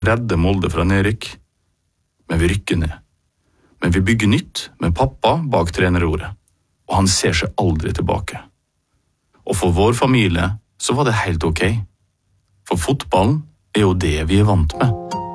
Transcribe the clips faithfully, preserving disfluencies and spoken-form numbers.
redde Molde fra nedrykk, men vi rykker ned. Men vi bygger nytt med pappa bak trenerordet, og han ser seg aldri tilbake. Og for vår familie så var det helt ok, for fotballen er jo det vi er vant med.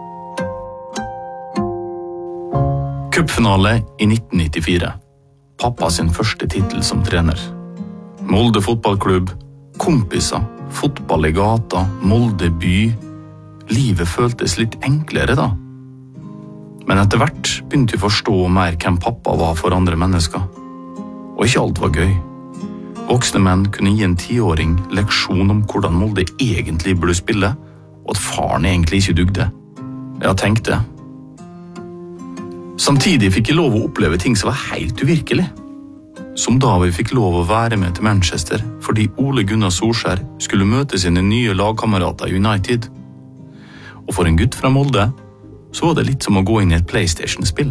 Cupfinale i nitten nittifire. Pappa sin første titel som trener. Molde fotballklubb, kompiser, fotball i gata, Molde by. Livet føltes litt enklere da. Men etter hvert begynte vi å forstå mer hvem pappa var for andre mennesker. Og ikke alt var gøy. Voksne menn kunne gi en tiåring leksjon om hvordan Molde egentlig burde spille, og at faren egentlig ikke dugde. Jeg tenkte. Samtidig fikk jeg lov å oppleve ting som var helt uvirkelig. Som da vi fikk lov å være med til Manchester, fordi Ole Gunnar Solskjær skulle møte sine nye lagkamerater i United. Og for en gutt fra Molde, så var det litt som å gå inn i et PlayStation-spill.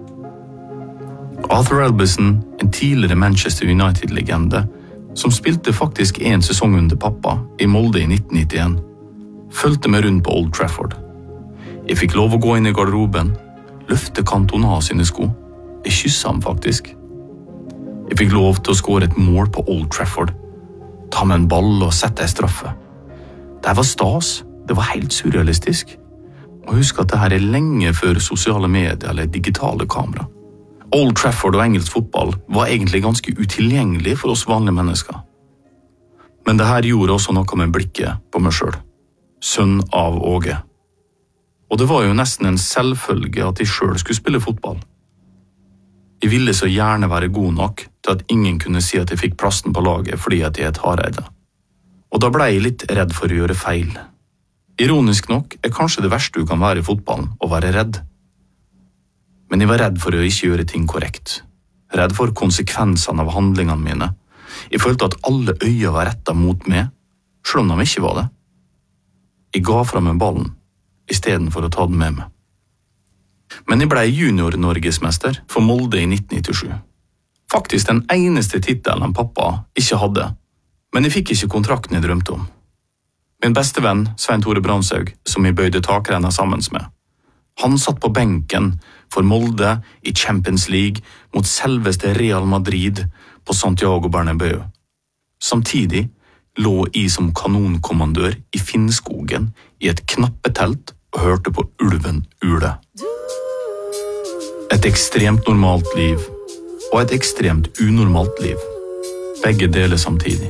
Arthur Albison, en tidligere Manchester United-legende, som spilte faktisk en sesong under pappa i Molde i nitten nittien, følte meg rundt på Old Trafford. Jeg fikk lov å gå inn i garderoben, løfte Cantona sine sko. Jeg kysset ham faktisk. Jeg fikk lov til å skåre et mål på Old Trafford, ta med en ball og sette en straffe. Det var stas, det var helt surrealistisk. Og husk at det her er lenge før sosiale medier eller digitale kamera. Old Trafford og engelsk fotball var egentlig ganske utilgjengelig for oss vanlige mennesker. Men det her gjorde også noe med blikket på meg selv. Sønn av Åge. Og det var jo nesten en selvfølge at jeg selv skulle spille fotball. Jeg ville så gjerne være god nok til at ingen kunne si at jeg fikk plassen på laget fordi at jeg er et Hareide. Og da ble jeg litt redd for å gjøre feil. Ironisk nok er kanskje det verste du kan være i fotballen å være redd. Men jeg var redd for å ikke gjøre ting korrekt. Redd for konsekvensene av handlingene mine. Jeg følte at alle øyne var rettet mot meg, selv om de ikke var det. Jeg ga fra meg ballen, i stedet for å ta den med meg. Men jeg ble junior-norgesmester for Molde i nitten nittisju. Faktisk den eneste titelen pappa ikke hadde, men jeg fikk ikke kontrakten jeg drømte om. Min beste venn, Svein Tore Branshaug, som jeg bøyde takrenna sammen med, han satt på benken for Molde i Champions League mot selveste Real Madrid på Santiago Bernabeu. Samtidig lå jeg som kanonkommandør i Finnskogen i et knappetelt og hørte på ulven ule. Et ekstremt normalt liv og et ekstremt unormalt liv. Begge deler samtidig.